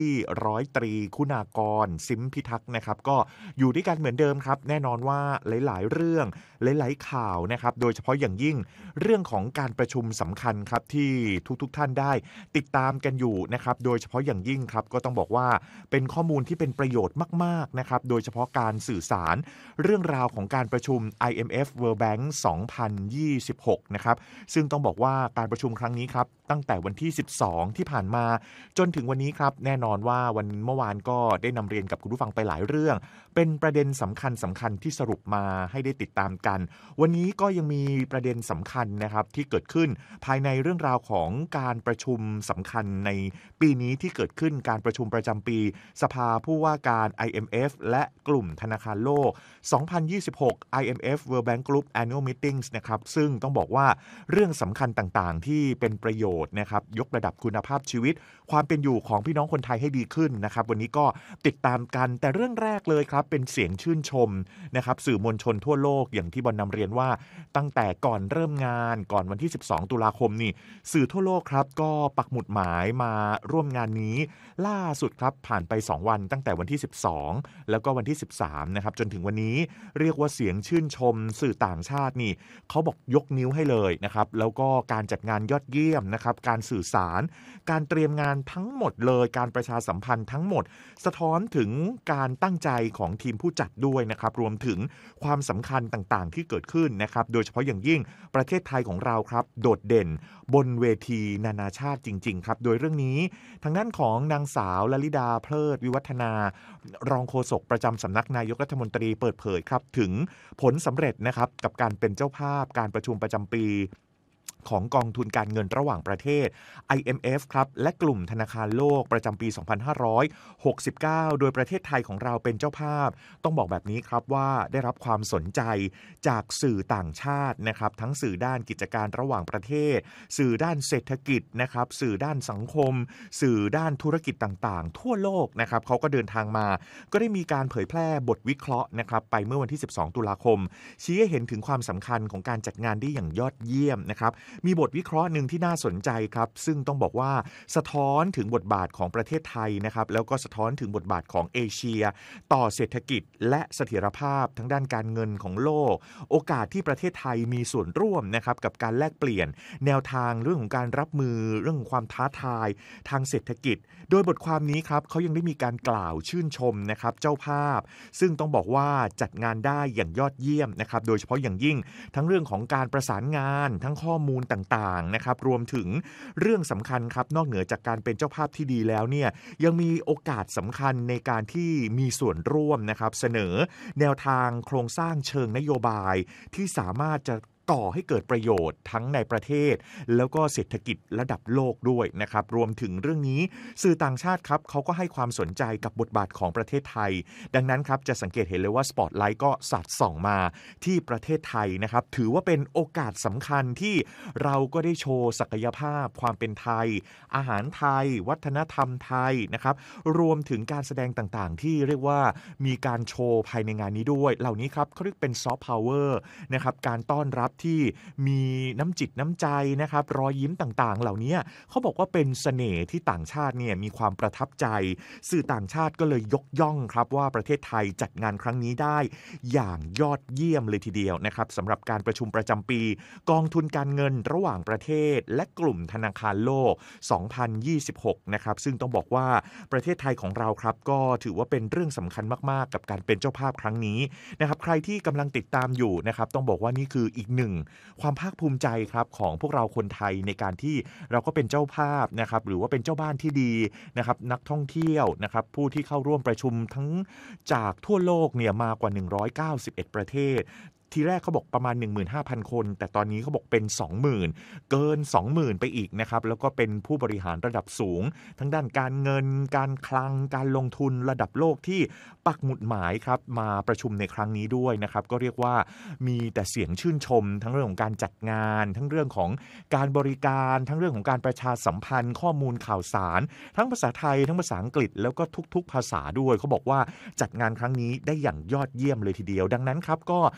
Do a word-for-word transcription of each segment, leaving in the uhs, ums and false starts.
ที่ร้อยตรีคุณากรซิมพิทักษ์นะครับก็อยู่ด้วยกันเหมือนเดิมครับแน่นอนว่าหลายๆเรื่องหลายๆข่าวนะครับโดยเฉพาะอย่างยิ่งเรื่องของการประชุมสำคัญครับที่ทุกๆท่านได้ติดตามกันอยู่นะครับโดยเฉพาะอย่างยิ่งครับก็ต้องบอกว่าเป็นข้อมูลที่เป็นประโยชน์มากๆนะครับโดยเฉพาะการสื่อสารเรื่องราวของการประชุม ไอ เอ็ม เอฟ World Bank สองพันยี่สิบหกนะครับซึ่งต้องบอกว่าการประชุมครั้งนี้ครับตั้งแต่วันที่สิบสองที่ผ่านมาจนถึงวันนี้ครับแน่นอนว่าวันเมื่อวานก็ได้นำเรียนกับคุณผู้ฟังไปหลายเรื่องเป็นประเด็นสำคัญสำคัญที่สรุปมาให้ได้ติดตามกันวันนี้ก็ยังมีประเด็นสำคัญนะครับที่เกิดขึ้นภายในเรื่องราวของการประชุมสำคัญในปีนี้ที่เกิดขึ้นการประชุมประจำปีสภาผู้ว่าการ ไอ เอ็ม เอฟ และกลุ่มธนาคารโลกสองพันยี่สิบหก ไอ เอ็ม เอฟ World Bank Group Annual Meetings นะครับซึ่งต้องบอกว่าเรื่องสำคัญต่างๆที่เป็นประโยชน์นะครับยกระดับคุณภาพชีวิตความเป็นอยู่ของพี่น้องคนไทยให้ดีขึ้นนะครับวันนี้ก็ติดตามกันแต่เรื่องแรกเลยครับเป็นเสียงชื่นชมนะครับสื่อมวลชนทั่วโลกอย่างที่บอลนำเรียนว่าตั้งแต่ก่อนเริ่มงานก่อนวันที่สิบสองตุลาคมนี่สื่อทั่วโลกครับก็ปักหมุดหมายมาร่วมงานนี้ล่าสุดครับผ่านไปสองวันตั้งแต่วันที่สิบสองแล้วก็วันที่สิบสามนะครับจนถึงวันนี้เรียกว่าเสียงชื่นชมสื่อต่างชาตินี่เขาบอกยกนิ้วให้เลยนะครับแล้วก็การจัดงานยอดเยี่ยมนะครับการสื่อสารการเตรียมงานทั้งหมดเลยการประชาสัมพันธ์ทั้งหมดสะท้อนถึงการตั้งใจของทีมผู้จัดด้วยนะครับรวมถึงความสำคัญต่างๆที่เกิดขึ้นนะครับโดยเฉพาะอย่างยิ่งประเทศไทยของเราครับโดดเด่นบนเวทีนานาชาติจริงๆครับโดยเรื่องนี้ทางด้านของนางสาวลลิดาเพลิดวิวัฒนารองโฆษกประจำสำนักนายกรัฐมนตรีเปิดเผยครับถึงผลสำเร็จนะครับกับการเป็นเจ้าภาพการประชุมประจำปีของกองทุนการเงินระหว่างประเทศ ไอ เอ็ม เอฟ ครับและกลุ่มธนาคารโลกประจำปี สองพันห้าร้อยหกสิบเก้า โดยประเทศไทยของเราเป็นเจ้าภาพต้องบอกแบบนี้ครับว่าได้รับความสนใจจากสื่อต่างชาตินะครับทั้งสื่อด้านกิจการระหว่างประเทศสื่อด้านเศรษฐกิจนะครับสื่อด้านสังคมสื่อด้านธุรกิจต่างๆทั่วโลกนะครับเขาก็เดินทางมาก็ได้มีการเผยแพร่บทวิเคราะห์นะครับไปเมื่อวันที่สิบสองตุลาคมชี้ให้เห็นถึงความสำคัญของการจัดงานได้อย่างยอดเยี่ยมนะครับมีบทวิเคราะห์หนึ่งที่น่าสนใจครับซึ่งต้องบอกว่าสะท้อนถึงบทบาทของประเทศไทยนะครับแล้วก็สะท้อนถึงบทบาทของเอเชียต่อเศรษฐกิจและเสถียรภาพทั้งด้านการเงินของโลกโอกาสที่ประเทศไทยมีส่วนร่วมนะครับกับการแลกเปลี่ยนแนวทางเรื่องของการรับมือเรื่องของความท้าทายทางเศรษฐกิจโดยบทความนี้ครับเขายังได้มีการกล่าวชื่นชมนะครับเจ้าภาพซึ่งต้องบอกว่าจัดงานได้อย่างยอดเยี่ยมนะครับโดยเฉพาะอย่างยิ่งทั้งเรื่องของการประสานงานทั้งข้อมูลต่างๆนะครับรวมถึงเรื่องสำคัญครับนอกเหนือจากการเป็นเจ้าภาพที่ดีแล้วเนี่ยยังมีโอกาสสำคัญในการที่มีส่วนร่วมนะครับเสนอแนวทางโครงสร้างเชิงนโยบายที่สามารถจะก่อให้เกิดประโยชน์ทั้งในประเทศแล้วก็เศรษฐกิจระดับโลกด้วยนะครับรวมถึงเรื่องนี้สื่อต่างชาติครับเขาก็ให้ความสนใจกับบทบาทของประเทศไทยดังนั้นครับจะสังเกตเห็นเลยว่าสปอตไลท์ก็สาดส่องมาที่ประเทศไทยนะครับถือว่าเป็นโอกาสสำคัญที่เราก็ได้โชว์ศักยภาพความเป็นไทยอาหารไทยวัฒนธรรมไทยนะครับรวมถึงการแสดงต่างๆที่เรียกว่ามีการโชว์ภายในงานนี้ด้วยเหล่านี้ครับเขาเรียกเป็นซอฟต์พาวเวอร์นะครับการต้อนรับที่มีน้ำจิตน้ำใจนะครับรอยยิ้มต่างๆเหล่านี้เขาบอกว่าเป็นเสน่ห์ที่ต่างชาติเนี่ยมีความประทับใจสื่อต่างชาติก็เลยยกย่องครับว่าประเทศไทยจัดงานครั้งนี้ได้อย่างยอดเยี่ยมเลยทีเดียวนะครับสำหรับการประชุมประจำปีกองทุนการเงินระหว่างประเทศและกลุ่มธนาคารโลกสองพันยี่สิบหกนะครับซึ่งต้องบอกว่าประเทศไทยของเราครับก็ถือว่าเป็นเรื่องสำคัญมากๆกับการเป็นเจ้าภาพครั้งนี้นะครับใครที่กำลังติดตามอยู่นะครับต้องบอกว่านี่คืออีกหนึ่งความภาคภูมิใจครับของพวกเราคนไทยในการที่เราก็เป็นเจ้าภาพนะครับหรือว่าเป็นเจ้าบ้านที่ดีนะครับนักท่องเที่ยวนะครับผู้ที่เข้าร่วมประชุมทั้งจากทั่วโลกเนี่ยมากว่าหนึ่งร้อยเก้าสิบเอ็ดประเทศทีแรกเขาบอกประมาณ หนึ่งหมื่นห้าพัน คนแต่ตอนนี้เขาบอกเป็น สองหมื่น เกิน สองหมื่น ไปอีกนะครับแล้วก็เป็นผู้บริหารระดับสูงทั้งด้านการเงินการคลังการลงทุนระดับโลกที่ปักหมุดหมายครับมาประชุมในครั้งนี้ด้วยนะครับก็เรียกว่ามีแต่เสียงชื่นชมทั้งเรื่องของการจัดงานทั้งเรื่องของการบริการทั้งเรื่องของการประชาสัมพันธ์ข้อมูลข่าวสารทั้งภาษาไทยทั้งภาษาอังกฤษแล้วก็ทุกๆภาษาด้วยเขาบอกว่าจัดงานครั้งนี้ได้อย่างยอดเยี่ยมเลยทีเดียวดังนั้นครับก็ยังมี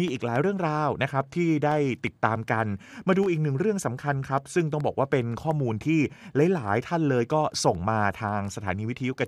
อีกหลายเรื่องราวนะครับที่ได้ติดตามกันมาดูอีกหนึ่งเรื่องสำคัญครับซึ่งต้องบอกว่าเป็นข้อมูลที่หลายๆท่านเลยก็ส่งมาทางสถานีวิทยุกระ